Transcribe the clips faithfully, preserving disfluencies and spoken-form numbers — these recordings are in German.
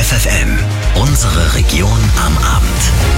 F F M, unsere Region am Abend.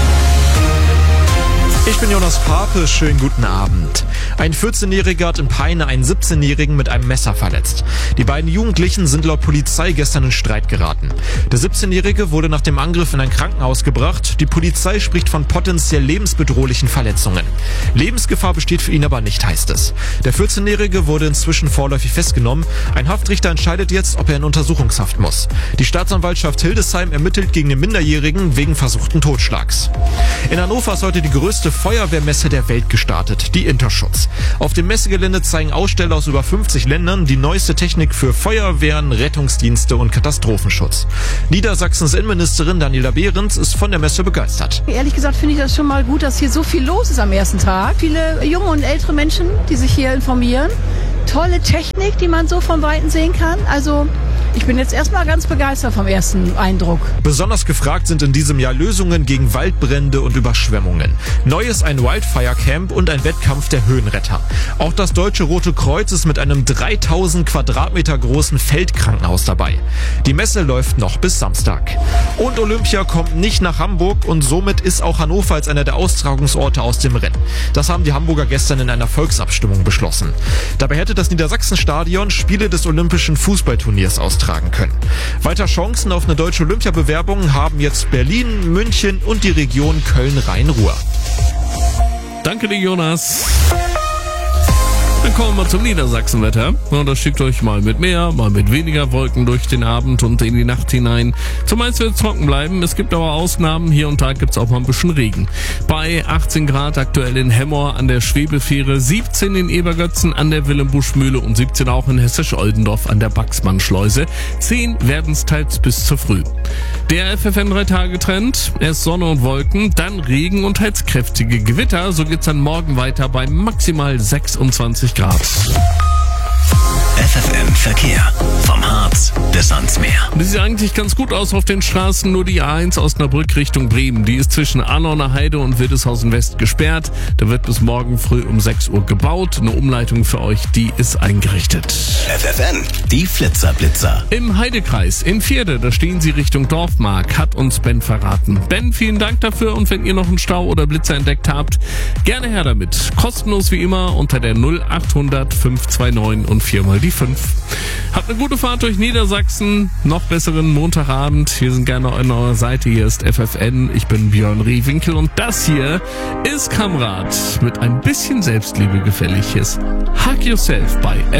Ich bin Jonas Pape, schönen guten Abend. Ein vierzehnjähriger hat in Peine einen siebzehnjährigen mit einem Messer verletzt. Die beiden Jugendlichen sind laut Polizei gestern in Streit geraten. Der siebzehnjährige wurde nach dem Angriff in ein Krankenhaus gebracht. Die Polizei spricht von potenziell lebensbedrohlichen Verletzungen. Lebensgefahr besteht für ihn aber nicht, heißt es. Der vierzehnjährige wurde inzwischen vorläufig festgenommen. Ein Haftrichter entscheidet jetzt, ob er in Untersuchungshaft muss. Die Staatsanwaltschaft Hildesheim ermittelt gegen den Minderjährigen wegen versuchten Totschlags. In Hannover ist heute die größte Feuerwehrmesse der Welt gestartet, die Interschutz. Auf dem Messegelände zeigen Aussteller aus über fünfzig Ländern die neueste Technik für Feuerwehren, Rettungsdienste und Katastrophenschutz. Niedersachsens Innenministerin Daniela Behrens ist von der Messe begeistert. Ehrlich gesagt finde ich das schon mal gut, dass hier so viel los ist am ersten Tag. Viele junge und ältere Menschen, die sich hier informieren. Tolle Technik, die man so von Weitem sehen kann. Also ich bin jetzt erstmal ganz begeistert vom ersten Eindruck. Besonders gefragt sind in diesem Jahr Lösungen gegen Waldbrände und Überschwemmungen. Neu ist ein Wildfire Camp und ein Wettkampf der Höhenretter. Auch das Deutsche Rote Kreuz ist mit einem dreitausend Quadratmeter großen Feldkrankenhaus dabei. Die Messe läuft noch bis Samstag. Und Olympia kommt nicht nach Hamburg und somit ist auch Hannover als einer der Austragungsorte aus dem Rennen. Das haben die Hamburger gestern in einer Volksabstimmung beschlossen. Dabei hätte das Niedersachsenstadion Spiele des Olympischen Fußballturniers austragen können. Weiter Chancen auf eine deutsche Olympiabewerbung haben jetzt Berlin, München und die Region Köln-Rhein-Ruhr. Danke dir, Jonas. Dann kommen wir zum Niedersachsenwetter. Ja, das schickt euch mal mit mehr, mal mit weniger Wolken durch den Abend und in die Nacht hinein. Zumeist wird es trocken bleiben. Es gibt aber Ausnahmen. Hier und da gibt es auch mal ein bisschen Regen. Bei achtzehn Grad aktuell in Hemmoor an der Schwebefähre, siebzehn in Ebergötzen an der Wilhelmbuschmühle und siebzehn auch in Hessisch-Oldendorf an der Baxmannschleuse. zehn werden es teils bis zur Früh. Der F F M drei Tage Trend. Erst Sonne und Wolken, dann Regen und teils kräftige Gewitter. So geht's dann morgen weiter bei maximal sechsundzwanzig Grad. F F M Verkehr. Vom Harz bis ans Meer. Das sieht eigentlich ganz gut aus auf den Straßen. Nur die A eins Osnabrück Richtung Bremen. Die ist zwischen Arnorner Heide und Wildeshausen West gesperrt. Da wird bis morgen früh um sechs Uhr gebaut. Eine Umleitung für euch, die ist eingerichtet. F F M, die Flitzerblitzer. Im Heidekreis in Vierde, da stehen sie Richtung Dorfmark, hat uns Ben verraten. Ben, vielen Dank dafür und wenn ihr noch einen Stau oder Blitzer entdeckt habt, gerne her damit. Kostenlos wie immer unter der null achthundert fünf zwei neun und viermal die fünf. Habt eine gute Fahrt durch Niedersachsen, noch besseren Montagabend. Wir sind gerne an eurer Seite. Hier ist F F N, ich bin Björn Rehwinkel und das hier ist Kamrat mit ein bisschen Selbstliebe gefällig. Hier ist Hug Yourself bei F F N.